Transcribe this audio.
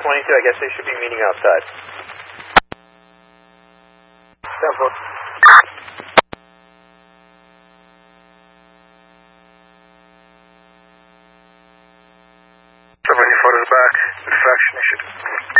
22, I guess they should be meeting outside. Temple. Somebody photos back. Distraction issued.